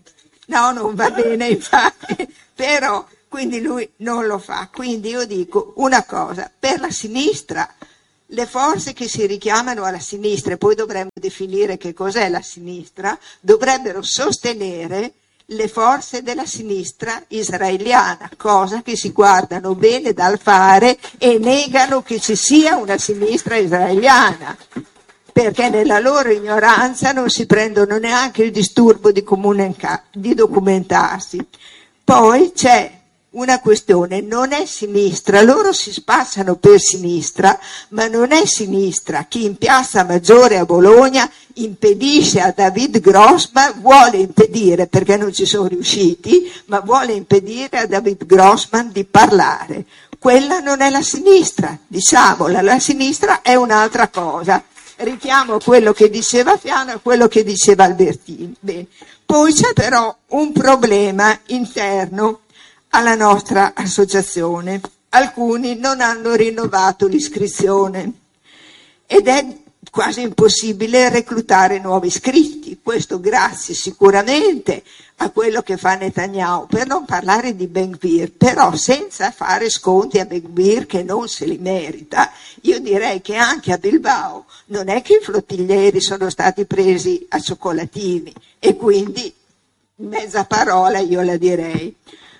no, non va bene infatti, però quindi lui non lo fa. Quindi io dico una cosa, per la sinistra, le forze che si richiamano alla sinistra, e poi dovremmo definire che cos'è la sinistra, dovrebbero sostenere le forze della sinistra israeliana, cosa che si guardano bene dal fare e negano che ci sia una sinistra israeliana, perché nella loro ignoranza non si prendono neanche il disturbo di, comunica- di documentarsi. Poi c'è una questione, non è sinistra, loro si spacciano per sinistra, ma non è sinistra chi in Piazza Maggiore a Bologna impedisce a David Grossman, vuole impedire perché non ci sono riusciti, ma vuole impedire a David Grossman di parlare. Quella non è la sinistra, diciamola, la sinistra è un'altra cosa. Richiamo quello che diceva Fiano e quello che diceva Albertini. Bene. Poi c'è però un problema interno alla nostra associazione. Alcuni non hanno rinnovato l'iscrizione ed è quasi impossibile reclutare nuovi iscritti. questo grazie sicuramente a quello che fa Netanyahu, per non parlare di Ben Gvir, però senza fare sconti a Ben Gvir che non se li merita. Io direi che anche a Bilbao non è che i flottiglieri sono stati presi a cioccolatini, e quindi mezza parola io la direi.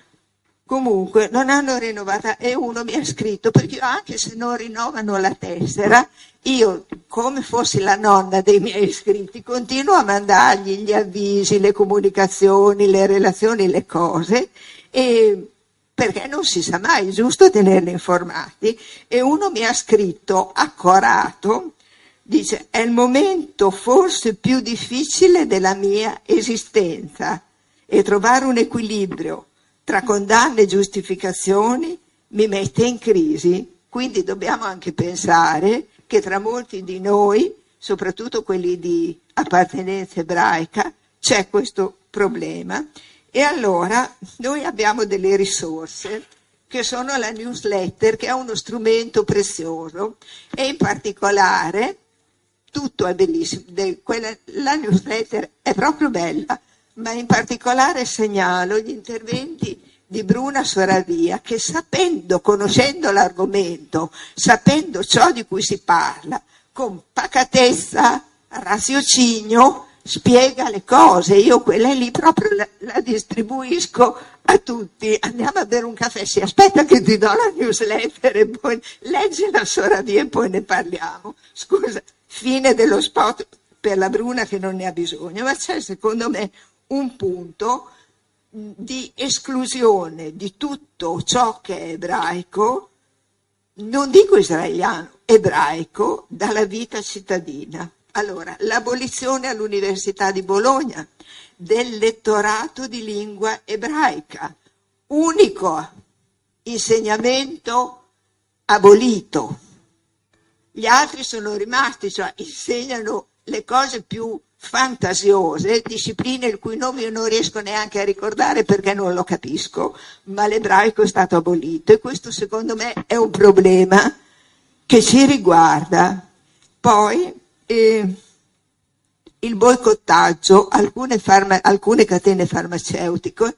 Comunque non hanno rinnovata, e uno mi ha scritto, perché io, anche se non rinnovano la tessera, io, come fossi la nonna dei miei iscritti, continuo a mandargli gli avvisi, le comunicazioni, le relazioni, le cose, e perché non si sa mai, è giusto tenerli informati. E uno mi ha scritto accorato, dice: è il momento forse più difficile della mia esistenza, e trovare un equilibrio tra condanne e giustificazioni mi mette in crisi. Quindi dobbiamo anche pensare che tra molti di noi, soprattutto quelli di appartenenza ebraica, c'è questo problema. E allora noi abbiamo delle risorse che sono la newsletter, che è uno strumento prezioso, e in particolare tutto è bellissimo, quella, la newsletter è proprio bella, ma in particolare segnalo gli interventi di Bruna Soravia, che sapendo, conoscendo l'argomento, sapendo ciò di cui si parla, con pacatezza, raziocinio, spiega le cose. Io quella lì proprio la, la distribuisco a tutti. Andiamo a bere un caffè, si aspetta che ti do la newsletter e poi leggi la Soravia e poi ne parliamo. Scusa, fine dello spot per la Bruna che non ne ha bisogno, ma c'è secondo me un punto di esclusione di tutto ciò che è ebraico, non dico israeliano, ebraico, dalla vita cittadina. Allora, l'abolizione all'Università di Bologna del lettorato di lingua ebraica, unico insegnamento abolito. Gli altri sono rimasti, cioè insegnano le cose più fantasiose, discipline il cui nome io non riesco neanche a ricordare perché non lo capisco, ma l'ebraico è stato abolito, e questo secondo me è un problema che ci riguarda. Poi eh, il boicottaggio, alcune, farma, alcune catene farmaceutiche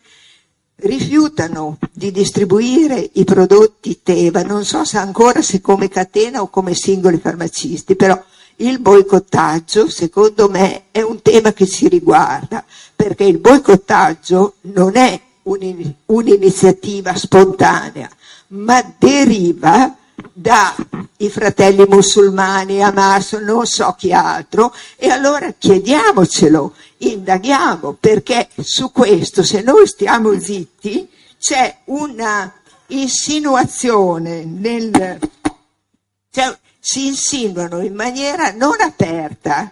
rifiutano di distribuire i prodotti Teva, non so se ancora se come catena o come singoli farmacisti, però il boicottaggio, secondo me, è un tema che ci riguarda, perché il boicottaggio non è un, un'iniziativa spontanea, ma deriva dai fratelli musulmani, Hamas, non so chi altro, e allora chiediamocelo, indaghiamo, perché su questo, se noi stiamo zitti, c'è una insinuazione nel... C'è, si insinuano in maniera non aperta,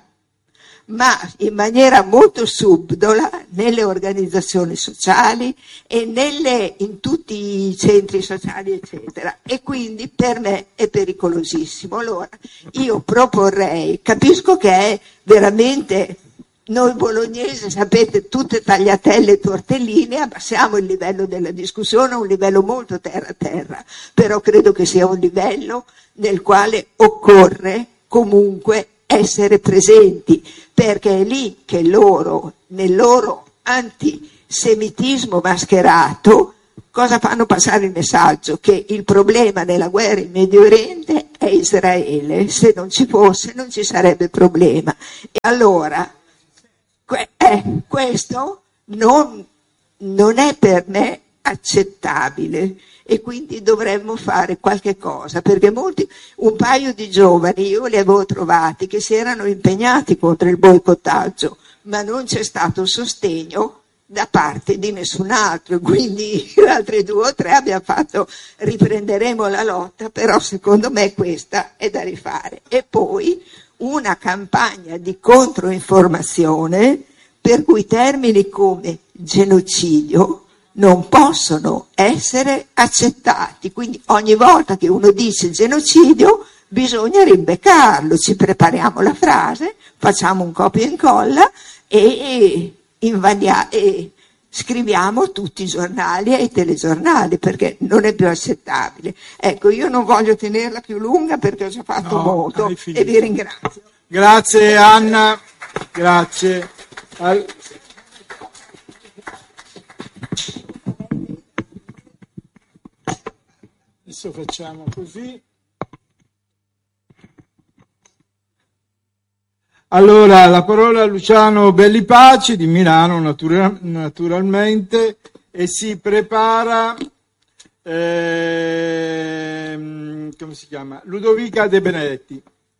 ma in maniera molto subdola nelle organizzazioni sociali e nelle, in tutti i centri sociali, eccetera. E quindi per me è pericolosissimo. Allora, io proporrei, capisco che è veramente, noi bolognesi, sapete, tutte tagliatelle e tortelline, abbassiamo il livello della discussione a un livello molto terra a terra, però credo che sia un livello nel quale occorre comunque essere presenti, perché è lì che loro, nel loro antisemitismo mascherato, cosa fanno passare il messaggio? Che il problema della guerra in Medio Oriente è Israele, se non ci fosse non ci sarebbe problema. E allora, eh, questo non, non è per me accettabile, e quindi dovremmo fare qualche cosa, perché molti, un paio di giovani io li avevo trovati che si erano impegnati contro il boicottaggio, ma non c'è stato sostegno da parte di nessun altro, quindi altri due o tre abbiamo fatto, riprenderemo la lotta, però secondo me questa è da rifare. E poi una campagna di controinformazione per cui termini come genocidio non possono essere accettati, quindi ogni volta che uno dice genocidio bisogna rimbeccarlo, ci prepariamo la frase, facciamo un copia e incolla e, invadia- e scriviamo tutti i giornali e i telegiornali, perché non è più accettabile. Ecco, io non voglio tenerla più lunga perché ho già fatto no, molto e vi ringrazio. Grazie Anna, grazie. Al... Adesso facciamo così. Allora, la parola a Luciano Bellipaci di Milano, natura- naturalmente, e si prepara, ehm, come si chiama? Ludovica De Benedetti.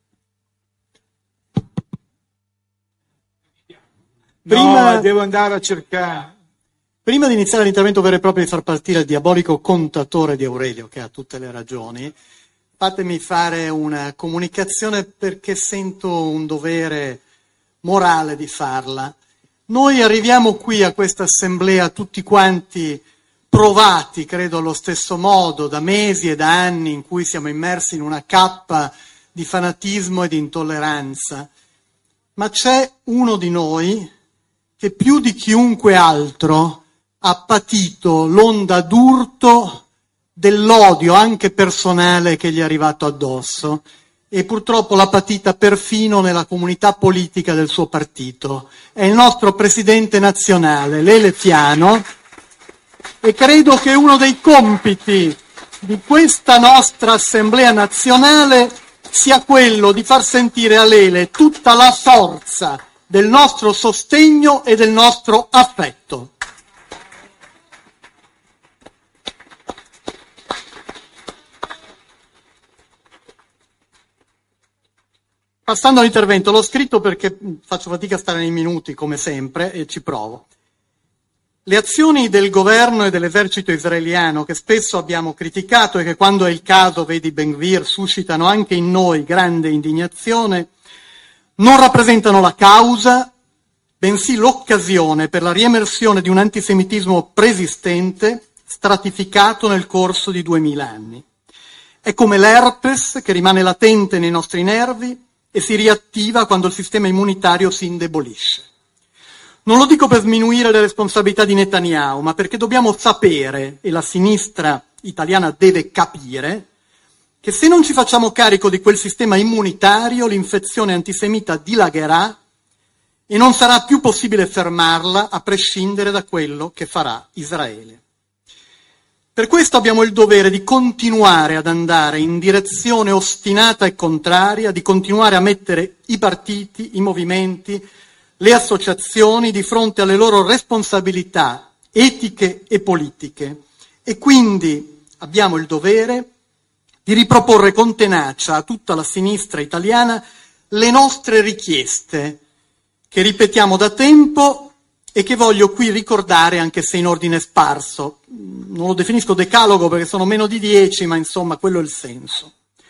Prima, no, devo andare a cercare. Prima di iniziare l'intervento vero e proprio di far partire il diabolico contatore di Aurelio, che ha tutte le ragioni, fatemi fare una comunicazione perché sento un dovere morale di farla. Noi arriviamo qui a questa assemblea tutti quanti provati, credo allo stesso modo, da mesi e da anni in cui siamo immersi in una cappa di fanatismo e di intolleranza, ma c'è uno di noi che più di chiunque altro ha patito l'onda d'urto dell'odio anche personale che gli è arrivato addosso e purtroppo l'ha patita perfino nella comunità politica del suo partito. È il nostro presidente nazionale, Lele Fiano, e credo che uno dei compiti di questa nostra Assemblea nazionale sia quello di far sentire a Lele tutta la forza del nostro sostegno e del nostro affetto. Passando all'intervento, l'ho scritto perché faccio fatica a stare nei minuti, come sempre, e ci provo. Le azioni del governo e dell'esercito israeliano, che spesso abbiamo criticato e che quando è il caso, vedi Ben Gvir, suscitano anche in noi grande indignazione, non rappresentano la causa, bensì l'occasione per la riemersione di un antisemitismo preesistente, stratificato nel corso di duemila anni. È come l'herpes che rimane latente nei nostri nervi e si riattiva quando il sistema immunitario si indebolisce. Non lo dico per sminuire le responsabilità di Netanyahu, ma perché dobbiamo sapere, e la sinistra italiana deve capire, che se non ci facciamo carico di quel sistema immunitario, l'infezione antisemita dilagherà e non sarà più possibile fermarla a prescindere da quello che farà Israele. Per questo abbiamo il dovere di continuare ad andare in direzione ostinata e contraria, di continuare a mettere i partiti, i movimenti, le associazioni di fronte alle loro responsabilità etiche e politiche. E quindi abbiamo il dovere di riproporre con tenacia a tutta la sinistra italiana le nostre richieste, che ripetiamo da tempo e che voglio qui ricordare anche se in ordine sparso. Non lo definisco decalogo perché sono meno di dieci, ma insomma quello è il senso.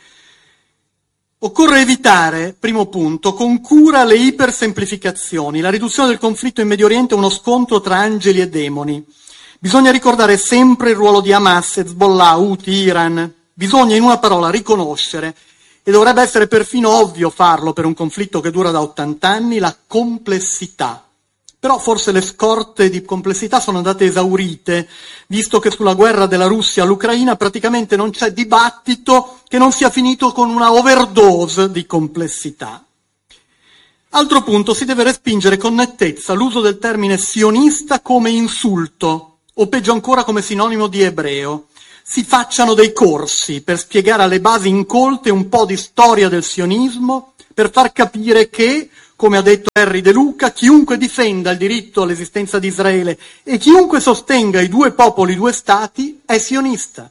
Occorre evitare, primo punto, con cura le ipersemplificazioni. La riduzione del conflitto in Medio Oriente è uno scontro tra angeli e demoni. Bisogna ricordare sempre il ruolo di Hamas, Hezbollah, Houthi, Iran. Bisogna, in una parola, riconoscere, e dovrebbe essere perfino ovvio farlo per un conflitto che dura da ottanta anni, la complessità. Però forse le scorte di complessità sono andate esaurite, visto che sulla guerra della Russia all'Ucraina praticamente non c'è dibattito che non sia finito con una overdose di complessità. Altro punto, si deve respingere con nettezza l'uso del termine sionista come insulto, o peggio ancora come sinonimo di ebreo. Si facciano dei corsi per spiegare alle basi incolte un po' di storia del sionismo, per far capire che, come ha detto Henry De Luca, chiunque difenda il diritto all'esistenza di Israele e chiunque sostenga i due popoli, due stati, è sionista.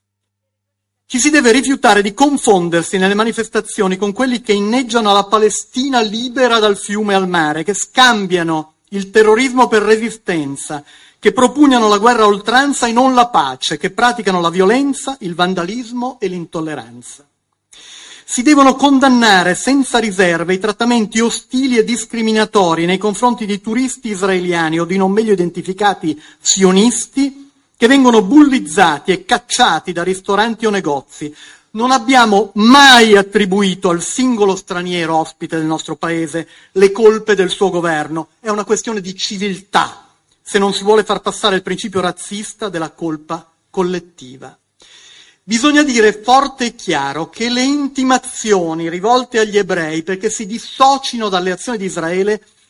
Ci si deve rifiutare di confondersi nelle manifestazioni con quelli che inneggiano alla Palestina libera dal fiume al mare, che scambiano il terrorismo per resistenza, che propugnano la guerra a oltranza e non la pace, che praticano la violenza, il vandalismo e l'intolleranza. Si devono condannare senza riserve i trattamenti ostili e discriminatori nei confronti di turisti israeliani o di non meglio identificati sionisti che vengono bullizzati e cacciati da ristoranti o negozi. Non abbiamo mai attribuito al singolo straniero ospite del nostro paese le colpe del suo governo. È una questione di civiltà, se non si vuole far passare il principio razzista della colpa collettiva. Bisogna dire forte e chiaro che le intimazioni rivolte agli ebrei perché si dissocino dalle azioni di Israele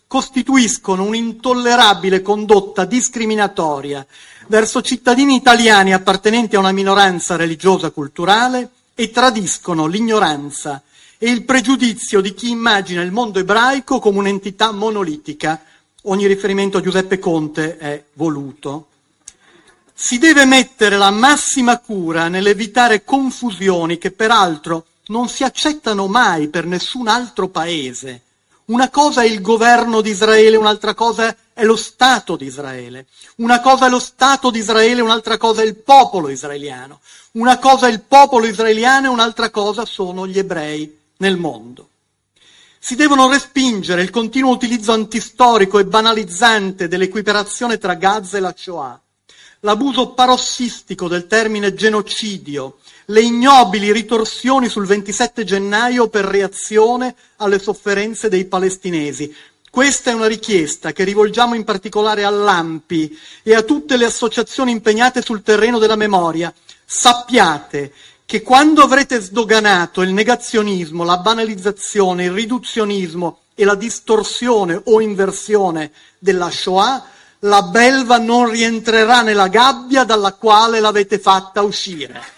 costituiscono un'intollerabile condotta discriminatoria verso cittadini italiani appartenenti a una minoranza religiosa culturale e tradiscono l'ignoranza e il pregiudizio di chi immagina il mondo ebraico come un'entità monolitica. Ogni riferimento a Giuseppe Conte è voluto. Si deve mettere la massima cura nell'evitare confusioni che peraltro non si accettano mai per nessun altro paese. Una cosa è il governo di Israele, un'altra cosa è lo Stato di Israele. Una cosa è lo Stato di Israele, un'altra cosa è il popolo israeliano. Una cosa è il popolo israeliano e un'altra cosa sono gli ebrei nel mondo. Si devono respingere il continuo utilizzo antistorico e banalizzante dell'equiparazione tra Gaza e la Shoah, l'abuso parossistico del termine genocidio, le ignobili ritorsioni sul ventisette gennaio per reazione alle sofferenze dei palestinesi. Questa è una richiesta che rivolgiamo in particolare all'A M P I e a tutte le associazioni impegnate sul terreno della memoria. Sappiate che quando avrete sdoganato il negazionismo, la banalizzazione, il riduzionismo e la distorsione o inversione della Shoah, la belva non rientrerà nella gabbia dalla quale l'avete fatta uscire.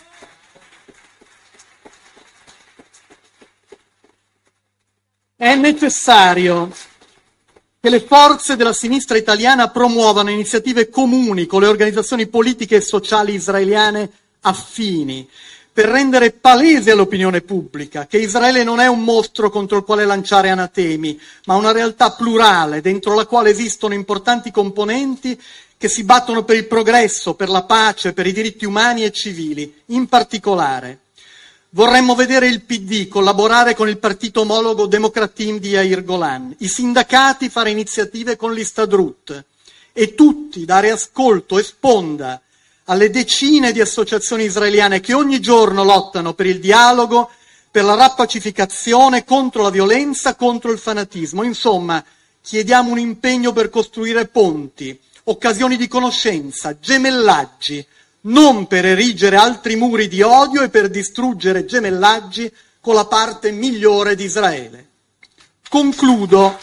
È necessario che le forze della sinistra italiana promuovano iniziative comuni con le organizzazioni politiche e sociali israeliane affini, per rendere palese all'opinione pubblica che Israele non è un mostro contro il quale lanciare anatemi, ma una realtà plurale dentro la quale esistono importanti componenti che si battono per il progresso, per la pace, per i diritti umani e civili. In particolare, vorremmo vedere il P D collaborare con il partito omologo Demokratim di Yair Golan, i sindacati fare iniziative con l'Istadrut e tutti dare ascolto e sponda alle decine di associazioni israeliane che ogni giorno lottano per il dialogo, per la rappacificazione, contro la violenza, contro il fanatismo. Insomma, chiediamo un impegno per costruire ponti, occasioni di conoscenza, gemellaggi, non per erigere altri muri di odio e per distruggere gemellaggi con la parte migliore di Israele. Concludo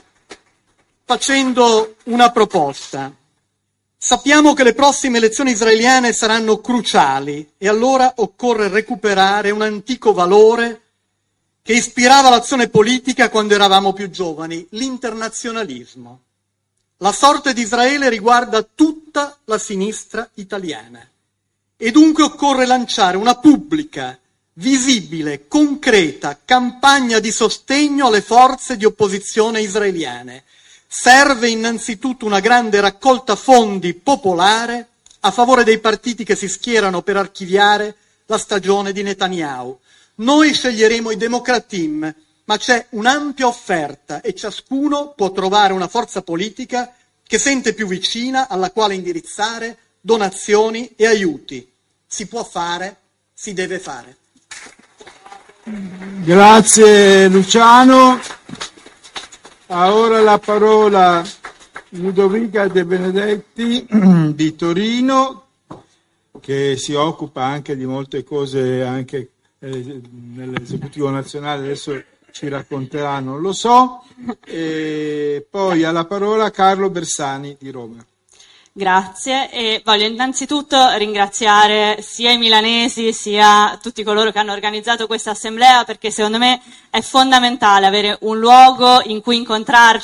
facendo una proposta. Sappiamo che le prossime elezioni israeliane saranno cruciali e allora occorre recuperare un antico valore che ispirava l'azione politica quando eravamo più giovani, l'internazionalismo. La sorte di Israele riguarda tutta la sinistra italiana e dunque occorre lanciare una pubblica, visibile, concreta campagna di sostegno alle forze di opposizione israeliane. Serve innanzitutto una grande raccolta fondi popolare a favore dei partiti che si schierano per archiviare la stagione di Netanyahu. Noi sceglieremo i Demokratim, ma c'è un'ampia offerta e ciascuno può trovare una forza politica che sente più vicina, alla quale indirizzare donazioni e aiuti. Si può fare, si deve fare. Grazie Luciano. Ha ora la parola Ludovica De Benedetti di Torino, che si occupa anche di molte cose anche eh, nell'esecutivo nazionale, adesso ci racconterà, non lo so. E poi ha la parola Carlo Bersani di Roma. Grazie, e voglio innanzitutto ringraziare sia i milanesi sia tutti coloro che hanno organizzato questa assemblea, perché secondo me è fondamentale avere un luogo in cui incontrarci